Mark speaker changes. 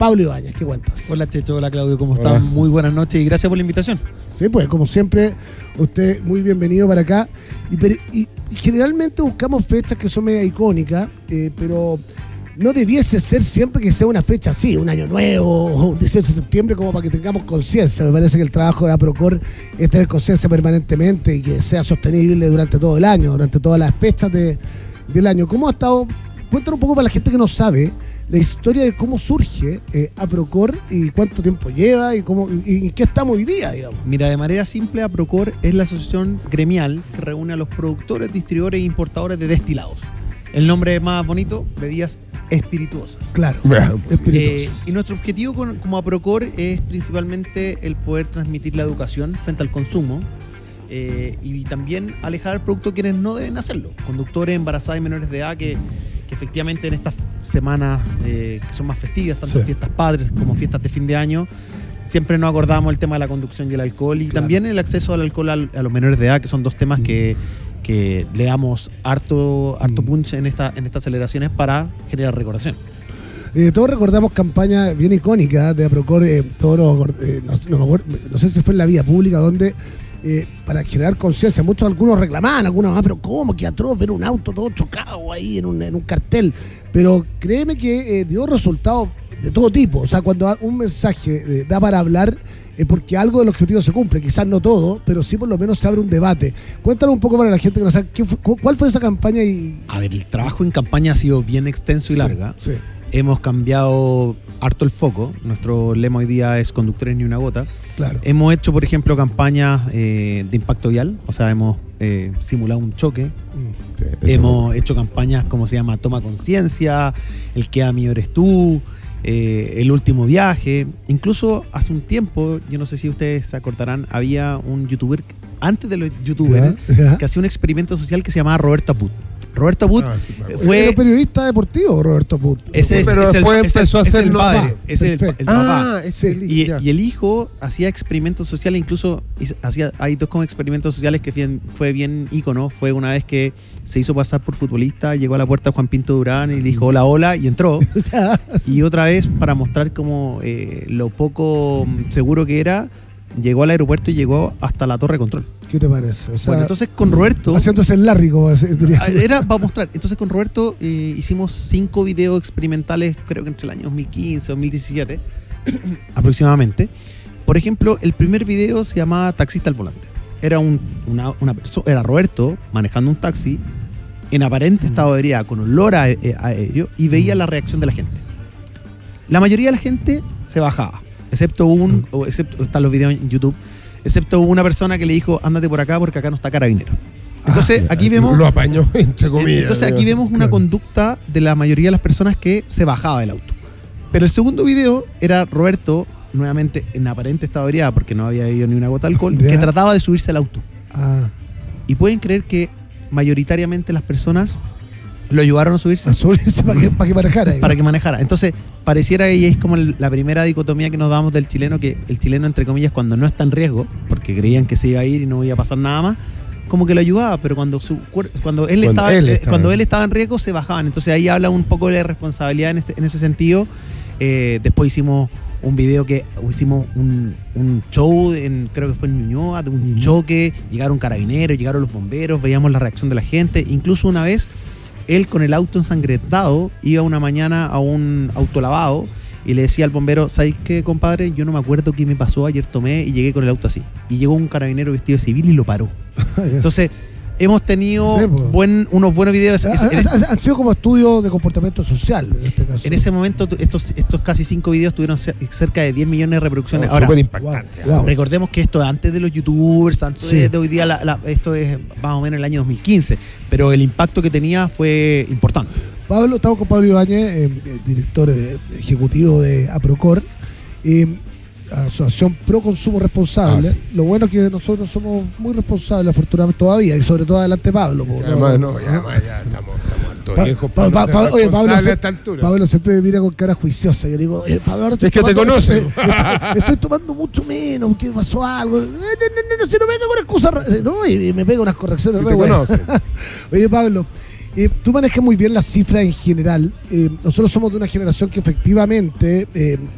Speaker 1: Pablo Ibáñez, ¿qué cuentas?
Speaker 2: Hola Checho, hola Claudio, ¿cómo están? Muy buenas noches y gracias por la invitación.
Speaker 1: Sí, pues como siempre, usted muy bienvenido para acá. Y generalmente buscamos fechas que son media icónicas, pero no debiese ser siempre que sea una fecha así, un año nuevo o un 18 de septiembre, como para que tengamos conciencia. Me parece que el trabajo de APROCOR es tener conciencia permanentemente y que sea sostenible durante todo el año, durante todas las fechas del año. ¿Cómo ha estado? Cuéntanos un poco para la gente que no sabe la historia de cómo surge APROCOR y cuánto tiempo lleva y qué estamos hoy día, digamos.
Speaker 2: Mira, de manera simple, APROCOR es la asociación gremial que reúne a los productores, distribuidores e importadores de destilados. El nombre más bonito, bebidas espirituosas.
Speaker 1: Claro, espirituosas.
Speaker 2: Y nuestro objetivo como APROCOR es principalmente el poder transmitir la educación frente al consumo y también alejar al producto a quienes no deben hacerlo. Conductores, embarazadas y menores de edad que efectivamente en estas semanas que son más festivas, tanto fiestas patrias como fiestas de fin de año, siempre nos acordamos el tema de la conducción y el alcohol y también el acceso al alcohol a los menores de edad, que son dos temas que le damos harto punch en estas celebraciones para generar recordación.
Speaker 1: Todos recordamos campañas bien icónicas de APROCOR, no sé si fue en la vía pública donde para generar conciencia, algunos reclamaban, pero ¿cómo? Que atroz ver un auto todo chocado ahí en un cartel. Pero créeme que dio resultados de todo tipo. O sea, cuando un mensaje da para hablar es porque algo del objetivo se cumple, quizás no todo, pero sí por lo menos se abre un debate. Cuéntanos un poco para la gente que no sabe, ¿cuál fue esa campaña? A
Speaker 2: ver, el trabajo en campaña ha sido bien extenso y larga. Sí. Hemos cambiado harto el foco. Nuestro lema hoy día es conductores ni una gota.
Speaker 1: Claro.
Speaker 2: Hemos hecho, por ejemplo, campañas de impacto vial, o sea, hemos simulado un choque. Hemos hecho campañas como se llama Toma Conciencia, El que a mí eres tú, El último viaje. Incluso hace un tiempo, yo no sé si ustedes se acordarán, había un youtuber, antes de los youtubers, que hacía un experimento social que se llamaba Roberto Aput. Roberto Aput fue
Speaker 1: un periodista deportivo, Roberto Aput.
Speaker 3: Pero después empezó a hacer
Speaker 2: el padre. Es el papá.
Speaker 1: Y
Speaker 2: el hijo hacía experimentos sociales, incluso hay dos como experimentos sociales que fue bien ícono. Fue una vez que se hizo pasar por futbolista, llegó a la puerta de Juan Pinto Durán y le dijo hola, hola, y entró. Y otra vez, para mostrar como lo poco seguro que era, llegó al aeropuerto y llegó hasta la torre de control.
Speaker 1: ¿Qué te parece? O sea,
Speaker 2: bueno, entonces con Roberto...
Speaker 1: Haciéndose el Larry, como
Speaker 2: era para mostrar. Entonces con Roberto hicimos 5 videos experimentales, creo que entre el año 2015 o 2017, aproximadamente. Por ejemplo, el primer video se llamaba Taxista al volante. Era una persona, era Roberto manejando un taxi en aparente estado de ebriedad, con olor aéreo, y veía la reacción de la gente. La mayoría de la gente se bajaba, excepto están los videos en YouTube, excepto una persona que le dijo ándate por acá porque acá no está carabinero. Entonces aquí vemos...
Speaker 3: Lo apañó, entre comillas.
Speaker 2: Entonces aquí vemos una conducta de la mayoría de las personas que se bajaba del auto. Pero el segundo video era Roberto, nuevamente en aparente estado de ebriedad, porque no había bebido ni una gota de alcohol, que trataba de subirse al auto. Y pueden creer que mayoritariamente las personas lo ayudaron a subirse.
Speaker 1: Para que manejara.
Speaker 2: Para que manejara. Entonces, pareciera que es como la primera dicotomía que nos damos del chileno, que el chileno, entre comillas, cuando no está en riesgo, porque creían que se iba a ir y no iba a pasar nada más, como que lo ayudaba, pero cuando él estaba en riesgo, se bajaban. Entonces ahí habla un poco de la responsabilidad en ese sentido. Después hicimos un video que hicimos un show, creo que fue en Ñuñoa, de un choque, llegaron carabineros, llegaron los bomberos, veíamos la reacción de la gente. Incluso una vez él con el auto ensangrentado iba una mañana a un autolavado y le decía al bombero, ¿sabes qué, compadre? Yo no me acuerdo qué me pasó, ayer tomé y llegué con el auto así. Y llegó un carabinero vestido de civil y lo paró. Entonces, hemos tenido unos buenos videos.
Speaker 1: Han sido como estudios de comportamiento social en este caso.
Speaker 2: En ese momento, estos casi 5 videos tuvieron cerca de 10 millones de reproducciones.
Speaker 3: Ahora, súper impactante.
Speaker 2: Recordemos que esto es antes de los youtubers, antes de hoy día, esto es más o menos el año 2015, pero el impacto que tenía fue importante.
Speaker 1: Pablo, estamos con Pablo Ibáñez, director ejecutivo de APROCOR, Asociación Pro Consumo Responsable. Lo bueno es que nosotros somos muy responsables, afortunadamente, todavía, y sobre todo adelante Pablo.
Speaker 3: Ya estamos harto viejos
Speaker 1: Pablo,
Speaker 3: a esta altura.
Speaker 1: Pablo siempre me mira con cara juiciosa. Yo le digo, Pablo, ahora
Speaker 3: es que te conoce.
Speaker 1: Estoy tomando mucho menos, ¿qué pasó algo? No, si no venga con excusas. No, y me pega unas correcciones.
Speaker 3: Te conoce.
Speaker 1: Oye, Pablo, tú manejas muy bien las cifras en general. Nosotros somos de una generación que efectivamente